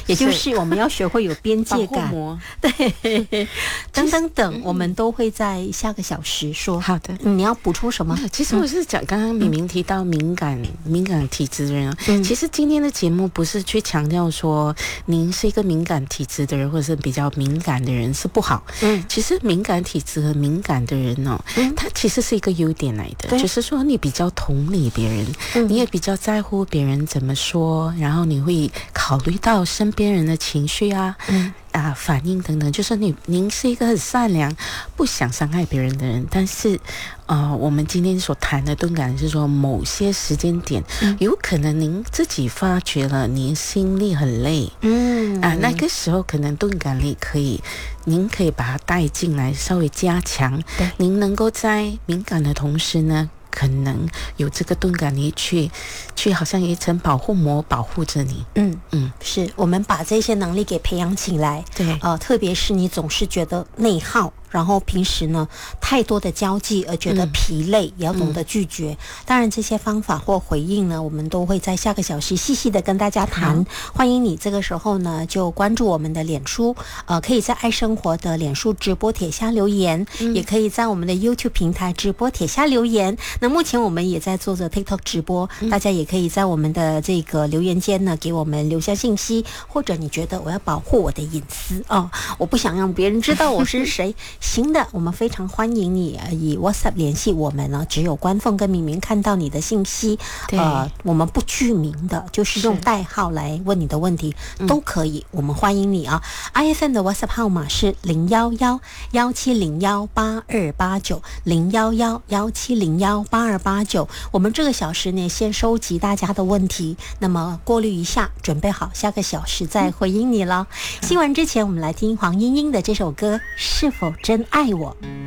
也就是我们要学会有边界感。对，等，我们都会在下个小时说。 好的， 你要补充什么？ 其实我是讲刚刚明明提到敏感体质的人，其实今天的节目不是去强调说您是一个敏感体质的人，或者是比较敏感的人是不好。其实敏感体质和敏感的人他其实是一个优点来的，就是说你比较同理别人，你也比较在乎别人怎么说，然后你会考虑到身边人的情绪啊。反应等等，就是您是一个很善良、不想伤害别人的人，但是，我们今天所谈的钝感是说，某些时间点，有可能您自己发觉了，您心里很累，那个时候可能钝感力您可以把它带进来，稍微加强，您能够在敏感的同时呢。可能有这个钝感力去好像一层保护膜保护着你。 是我们把这些能力给培养起来。 对， 特别是你总是觉得内耗，然后平时呢太多的交际而觉得疲累，也要懂得拒绝。当然这些方法或回应呢，我们都会在下个小时细细的跟大家谈。欢迎你这个时候呢就关注我们的脸书，可以在爱生活的脸书直播帖下留言，也可以在我们的 YouTube 平台直播帖下留言。那目前我们也在做着 TikTok 直播，大家也可以在我们的这个留言间呢给我们留下信息，或者你觉得我要保护我的隐私我不想让别人知道我是谁行的，我们非常欢迎你以 WhatsApp 联系我们呢，只有官凤跟明明看到你的信息，我们不具名的，就是用代号来问你的问题都可以，我们欢迎你啊。IFM 的 WhatsApp 号码是011-1701-8289，011-1701-8289。我们这个小时呢，先收集大家的问题，那么过滤一下，准备好下个小时再回应你了。新闻之前，我们来听黄莺莺的这首歌《是否真爱我》。